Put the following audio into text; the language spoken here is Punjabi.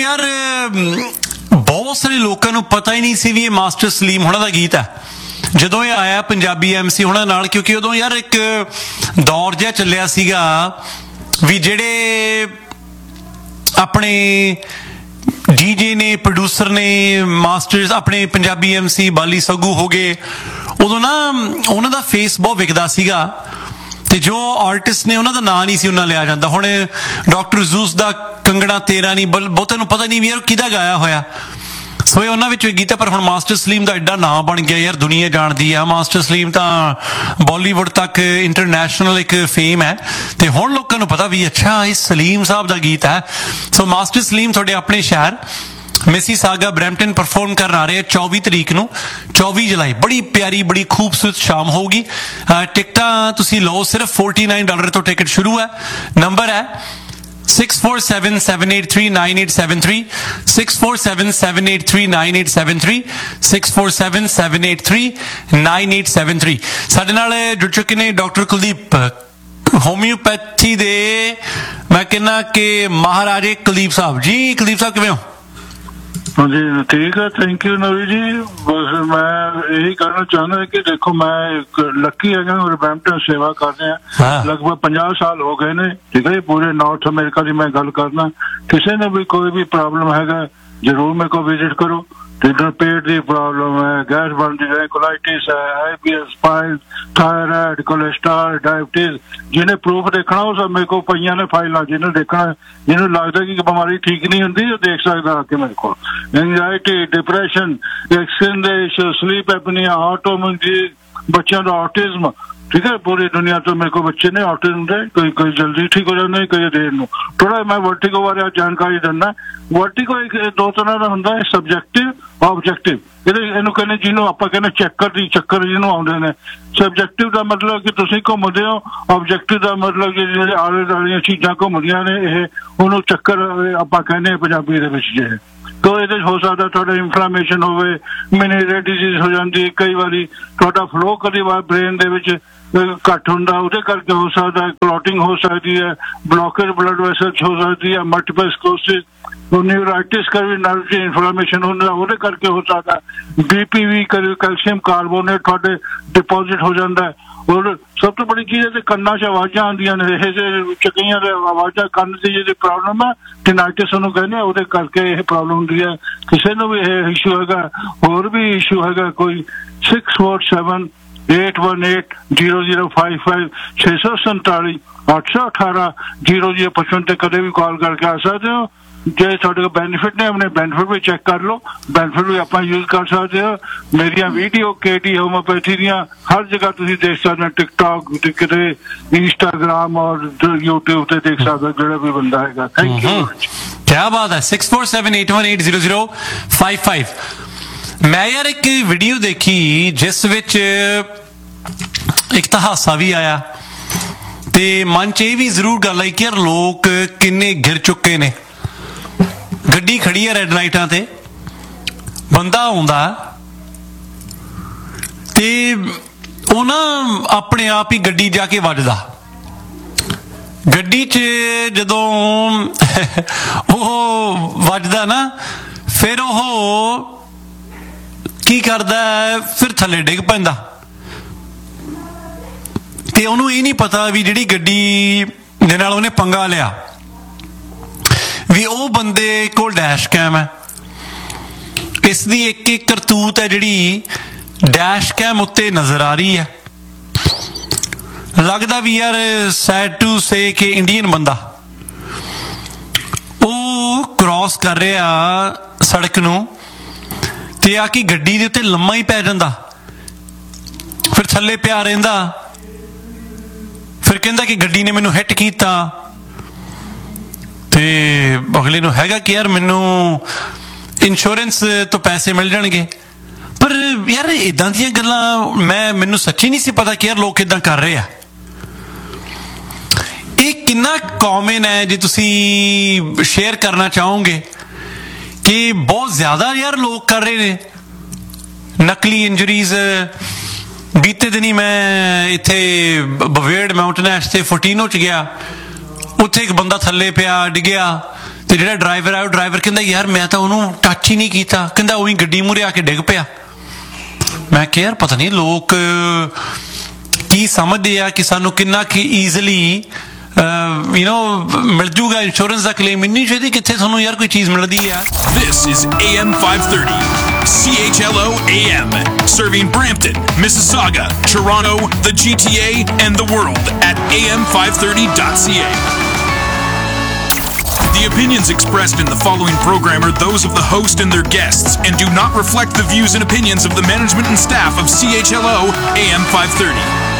यार बहुत सारे लोगों को पता ही नहीं सी भी ये मास्टर सलीम होना दा गीत है ਜਦੋਂ ਇਹ ਆਇਆ ਪੰਜਾਬੀ MC ਹੁਣਾਂ ਨਾਲ, ਕਿਉਂਕਿ ਉਦੋਂ ਯਾਰ ਇੱਕ ਦੌਰ ਜਿਹਾ ਚੱਲਿਆ ਸੀਗਾ ਵੀ ਜਿਹੜੇ ਆਪਣੇ DJ ਨੇ, ਪ੍ਰੋਡਿਊਸਰ ਨੇ, ਮਾਸਟਰਸ ਆਪਣੇ ਪੰਜਾਬੀ MC ਬਾਲੀ ਸੱਗੂ ਹੋ ਗਏ, ਉਦੋਂ ਨਾ ਉਹਨਾਂ ਦਾ ਫੇਸ ਬਹੁਤ ਵਿਕਦਾ ਸੀਗਾ ਤੇ ਜੋ ਆਰਟਿਸਟ ਨੇ ਉਹਨਾਂ ਦਾ ਨਾਂ ਨਹੀਂ ਸੀ ਉਹਨਾਂ ਲਿਆ ਜਾਂਦਾ। ਹੁਣ ਡਾਕਟਰ ਜ਼ੂਸ ਦਾ ਕੰਗਣਾ ਤੇਰਾ ਨਹੀਂ ਬਹੁਤਿਆਂ ਨੂੰ ਪਤਾ ਨਹੀਂ ਵੀ ਯਾਰ ਕਿਹਦਾ ਗਾਇਆ ਹੋਇਆ। ਸੋ ਇਹ ਉਹਨਾਂ ਵਿੱਚੋਂ ਇੱਕ ਗੀਤ ਹੈ, ਪਰ ਹੁਣ ਮਾਸਟਰ ਸਲੀਮ ਦਾ ਐਡਾ ਨਾਂ ਬਣ ਗਿਆ ਯਾਰ, ਦੁਨੀਆ ਜਾਣਦੀ ਆ। ਮਾਸਟਰ ਸਲੀਮ ਤਾਂ ਬਾਲੀਵੁੱਡ ਤੱਕ ਇੰਟਰਨੈਸ਼ਨਲ ਇੱਕ ਫੇਮ ਹੈ ਤੇ ਹੁਣ ਲੋਕਾਂ ਨੂੰ ਪਤਾ ਵੀ ਅੱਛਾ ਇਹ ਸਲੀਮ ਸਾਹਿਬ ਦਾ ਗੀਤ ਹੈ। ਸੋ ਮਾਸਟਰ ਸਲੀਮ ਤੁਹਾਡੇ ਆਪਣੇ ਸ਼ਹਿਰ ਮਿਸੀਸਾਗਾ ਬਰੈਂਪਟਨ ਪਰਫਾਰਮ ਕਰਨ ਆ ਰਹੇ ਆ 24 ਤਰੀਕ ਨੂੰ, 24 ਜੁਲਾਈ। ਬੜੀ ਪਿਆਰੀ ਬੜੀ ਖੂਬਸੂਰਤ ਸ਼ਾਮ ਹੋਊਗੀ। ਟਿਕਟਾਂ ਤੁਸੀਂ ਲਓ, ਸਿਰਫ $49 ਤੋਂ ਟਿਕਟ ਸ਼ੁਰੂ ਹੈ। ਨੰਬਰ ਹੈ 6477839873 6477839873 6477839873। ਸਾਡੇ ਨਾਲ ਜੁੜ ਚੁੱਕੇ ਨੇ ਡਾਕਟਰ ਕੁਲਦੀਪ, ਹੋਮਿਓਪੈਥੀ ਦੇ ਮੈਂ ਕਹਿੰਦਾ ਕਿ ਮਹਾਰਾਜੇ ਕੁਲਦੀਪ ਸਾਹਿਬ ਜੀ। ਕੁਲਦੀਪ ਸਾਹਿਬ ਕਿਵੇਂ ਹੋ? हाँ जी ठीक है, थैंक यू नवी जी। बस मैं यही कहना चाहता कि देखो मैं एक लकी है और ब्रैम्पटन सेवा कर रहे हैं लगभग 50 साल हो गए ने, ठीक है। पूरे नॉर्थ अमेरिका की मैं गल करना, किसी ने भी कोई भी प्रॉब्लम है जरूर मेरे को विजिट करो। पेट की प्रॉब्लम है, गैस बनती है, कोलाइटिस है, IBS, file, thyroid, cholesterol, diabetes, जिन्हें प्रूफ देखना हो सब मेरे को पईया ने फाइल, जिन्हें देखना जिन्हें लगता कि बीमारी ठीक नहीं होंगी वो देख सकता आके मेरे को। Anxiety, depression, skin they issue, sleep apnoea, autoimmune disease, बच्चों का ऑटिज्म, ठीक है। पूरी दुनिया तो मेरे को बच्चे ने ऑटिज्म दे, कोई जल्दी ठीक हो जाते, कोई देर ਨੂੰ। थोड़ा मैं वर्टिगो बारे जानकारी दिना। वर्टिगो एक दो तरह का होंगे, सबजैक्टिव, ऑबजैक्टिव। ਇਹਨੂੰ ਕਹਿੰਦੇ ਜਿਹਨੂੰ ਆਪਾਂ ਕਹਿੰਦੇ ਚੱਕਰ ਜਿਹਨੂੰ ਆਉਂਦੇ ਨੇ। ਸਬਜੈਕਟਿਵ ਦਾ ਮਤਲਬ ਕਿ ਤੁਸੀਂ ਘੁੰਮਦੇ ਹੋ, ਆਬਜੈਕਟਿਵ ਦਾ ਮਤਲਬ ਕਿ ਜਿਹੜੇ ਆਲੇ ਦੁਆਲੇ ਚੀਜ਼ਾਂ ਘੁੰਮਦੀਆਂ ਨੇ ਇਹ ਉਹਨੂੰ ਚੱਕਰ ਆਪਾਂ ਕਹਿੰਦੇ ਪੰਜਾਬੀ ਦੇ ਵਿੱਚ। ਜੇ तो ये हो सकता थोड़ा इन्फ्लामेशन होवे, मिनरल डिजीज हो जाती है, कई बार थोड़ा फ्लो कई बार ब्रेन दे विच घट होंदा, उहदे करके हो सकता है, क्लॉटिंग हो सकती है, ब्लॉकेज ब्लड वेसल्स हो सकती है, मल्टीपल स्क्लेरोसिस, न्यूराइटिस का भी नर्व की इन्फ्लामेशन होंदा, उहदे करके हो सकता है। BP भी कैल्शियम कार्बोनेट थोड़े डिपॉजिट हो जाता है। और सब तो बड़ी चीज है कन्ना च आवाजा आंदियां ने, कईयां दे आवाजा कन्न दी जी प्रॉब्लम है, टिनाइटिस उहनूं कहंदे आ, उहदे करके यह प्रॉब्लम हुंदी है। किसी नूं भी यह इशू है, होर भी इशू है कोई 6478180055 647 818 0055 ते कदे भी कॉल करके आ सकते हो। जे थोड़े को बेनिफिट ने अपने बेनिफिट भी चेक कर लो, बेनिफिट भी आप यूज कर सकते हो। मेरिया वीडियो KT होम्योपैथी दियां हर जगह तुसीं देख सकते हो, टिकटॉक, इंस्टाग्राम और यूट्यूब ते देख सकते हो जो भी बंदा है। Thank you. क्या बात है। 6478180055। मैं यार एक वीडियो देखी जिस विच एक तो हासा भी आया ते मन च ये भी जरूर गल आई कि यार लोग किन्ने गिर चुके ने। ਗੱਡੀ ਖੜੀ ਹੈ ਰੈੱਡ ਲਾਈਟਾਂ ਤੇ, ਬੰਦਾ ਆਉਂਦਾ ਤੇ ਉਹ ਨਾ ਆਪਣੇ ਆਪ ਹੀ ਗੱਡੀ ਜਾ ਕੇ ਵੱਜਦਾ। ਗੱਡੀ 'ਚ ਜਦੋਂ ਉਹ ਵੱਜਦਾ ਨਾ ਫਿਰ ਉਹ ਕੀ ਕਰਦਾ, ਫਿਰ ਥੱਲੇ ਡਿੱਗ ਪੈਂਦਾ ਤੇ ਉਹਨੂੰ ਇਹ ਨਹੀਂ ਪਤਾ ਵੀ ਜਿਹੜੀ ਗੱਡੀ ਦੇ ਨਾਲ ਉਹਨੇ ਪੰਗਾ ਲਿਆ ਵੀ ਉਹ ਬੰਦੇ ਕੋਲ ਡੈਸ਼ ਕੈਮ ਹੈ। ਇਸ ਦੀ ਇੱਕ ਇੱਕ ਕਰਤੂਤ ਹੈ ਜਿਹੜੀ ਡੈਸ਼ ਕੈਮ ਉੱਤੇ ਨਜ਼ਰ ਆ ਰਹੀ ਹੈ। ਲੱਗਦਾ ਵੀ ਯਾਰ ਸੈਡ ਟੂ ਸੇ ਕਿ ਇੰਡੀਅਨ ਬੰਦਾ ਉਹ ਕ੍ਰਾਸ ਕਰ ਰਿਹਾ ਸੜਕ ਨੂੰ ਤੇ ਆ ਕੇ ਗੱਡੀ ਦੇ ਉੱਤੇ ਲੰਮਾ ਹੀ ਪੈ ਜਾਂਦਾ, ਫਿਰ ਥੱਲੇ ਪਿਆ ਰਹਿੰਦਾ, ਫਿਰ ਕਹਿੰਦਾ ਕਿ ਗੱਡੀ ਨੇ ਮੈਨੂੰ ਹਿੱਟ ਕੀਤਾ ਤੇ ਅਗਲੇ ਨੂੰ ਹੈਗਾ ਕਿ ਯਾਰ ਮੈਨੂੰ ਇੰਸ਼ੋਰੈਂਸ ਤੋਂ ਪੈਸੇ ਮਿਲ ਜਾਣਗੇ। ਪਰ ਯਾਰ ਇੱਦਾਂ ਦੀਆਂ ਗੱਲਾਂ ਮੈਨੂੰ ਸੱਚੀ ਨਹੀਂ ਸੀ ਪਤਾ ਕਿ ਯਾਰ ਲੋਕ ਇੱਦਾਂ ਕਰ ਰਹੇ ਆ। ਇਹ ਕਿੰਨਾ ਕਾਮਨ ਹੈ, ਜੇ ਤੁਸੀਂ ਸ਼ੇਅਰ ਕਰਨਾ ਚਾਹੋਗੇ ਕਿ ਬਹੁਤ ਜ਼ਿਆਦਾ ਯਾਰ ਲੋਕ ਕਰ ਰਹੇ ਨੇ ਨਕਲੀ ਇੰਜਰੀਜ਼। ਬੀਤੇ ਦਿਨੀ ਮੈਂ ਇੱਥੇ ਬਵੇੜ ਮਾਊਂਟਨ ਐਸ਼ ਤੇ ਫੋਟੀਨੋ 'ਚ ਗਿਆ, ਉੱਥੇ ਇੱਕ ਬੰਦਾ ਥੱਲੇ ਪਿਆ ਡਿੱਗਿਆ ਤੇ ਜਿਹੜਾ ਡਰਾਈਵਰ ਆ ਉਹ ਡਰਾਈਵਰ ਕਹਿੰਦਾ ਯਾਰ ਮੈਂ ਤਾਂ ਉਹਨੂੰ ਟੱਚ ਹੀ ਨਹੀਂ ਕੀਤਾ, ਕਹਿੰਦਾ ਉਹੀ ਗੱਡੀ ਮੂਹਰੇ ਆ ਕੇ ਡਿੱਗ ਪਿਆ। ਮੈਂ ਕਿਹਾ ਯਾਰ ਪਤਾ ਨਹੀਂ ਲੋਕ ਕੀ ਸਮਝਦੇ ਆ ਕਿ ਸਾਨੂੰ ਕਿੰਨਾ ਕਿ ਈਜ਼ਲੀ ਮਿਲ ਜੂਗਾ ਇੰਸ਼ੋਰੈਂਸ ਦਾ ਕਲੇਮ। ਇੰਨੀ ਛੇਤੀ ਕਿੱਥੇ ਤੁਹਾਨੂੰ ਯਾਰ ਕੋਈ ਚੀਜ਼ ਮਿਲਦੀ ਆ। This is AM 530, CHLO AM, serving Brampton, Mississauga, Toronto, the GTA, and the world at am530.ca. The opinions expressed in the following program are those of the host and their guests and do not reflect the views and opinions of the management and staff of CHLO AM 530.